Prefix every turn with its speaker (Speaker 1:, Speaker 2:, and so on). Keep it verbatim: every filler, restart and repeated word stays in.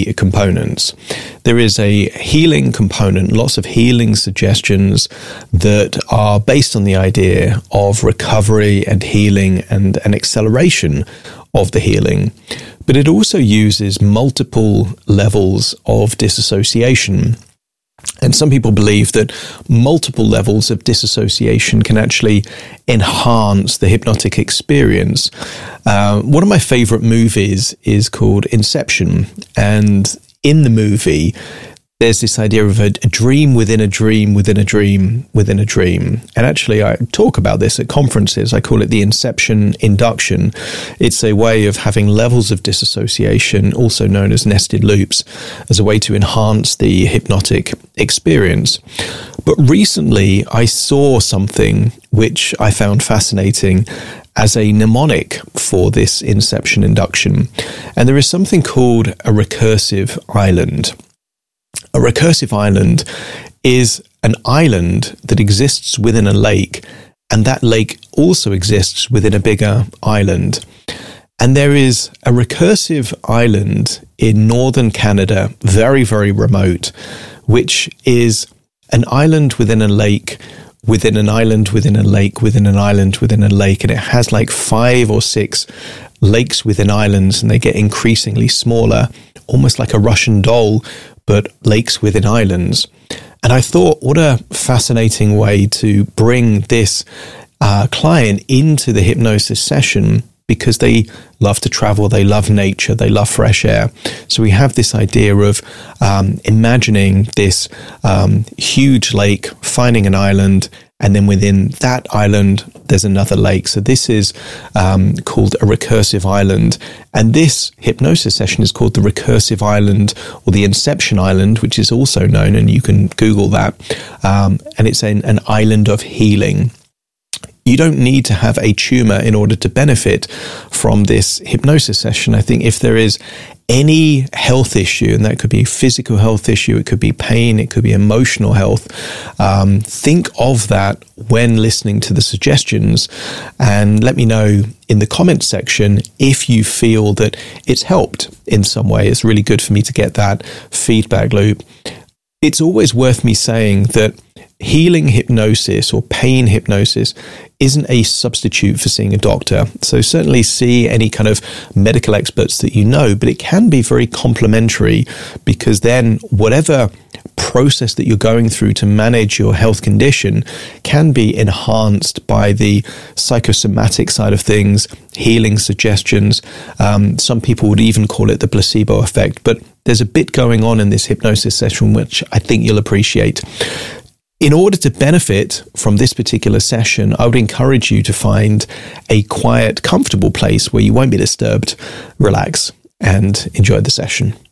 Speaker 1: three components. There is a healing component, lots of healing suggestions that are based on the idea of recovery and healing and an acceleration of the healing. But it also uses multiple levels of disassociation. And some people believe that multiple levels of disassociation can actually enhance the hypnotic experience. Uh, one of my favorite movies is called Inception. And in the movie, there's this idea of a, a dream within a dream within a dream within a dream. And actually, I talk about this at conferences. I call it the Inception Induction. It's a way of having levels of disassociation, also known as nested loops, as a way to enhance the hypnotic experience. But recently, I saw something which I found fascinating as a mnemonic for this Inception Induction. And there is something called a recursive island. A recursive island is an island that exists within a lake, and that lake also exists within a bigger island. And there is a recursive island in northern Canada, very, very remote, which is an island within a lake, within an island, within a lake, within an island, within a lake. And it has like five or six lakes within islands, and they get increasingly smaller, almost like a Russian doll, but lakes within islands. And I thought, what a fascinating way to bring this uh, client into the hypnosis session, because they love to travel, they love nature, they love fresh air. So we have this idea of um, imagining this um, huge lake, finding an island, and then within that island, there's another lake. So this is um, called a recursive island. And this hypnosis session is called the Recursive Island, or the Inception Island, which is also known, and you can Google that. Um, and it's an, an island of healing. You don't need to have a tumor in order to benefit from this hypnosis session. I think if there is any health issue, and that could be physical health issue, it could be pain, it could be emotional health, um, think of that when listening to the suggestions, and let me know in the comments section if you feel that it's helped in some way. It's really good for me to get that feedback loop. It's always worth me saying that healing hypnosis or pain hypnosis isn't a substitute for seeing a doctor. So certainly see any kind of medical experts that you know, but it can be very complementary, because then whatever process that you're going through to manage your health condition can be enhanced by the psychosomatic side of things, healing suggestions. Um, some people would even call it the placebo effect, but there's a bit going on in this hypnosis session which I think you'll appreciate. In order to benefit from this particular session, I would encourage you to find a quiet, comfortable place where you won't be disturbed, relax, and enjoy the session.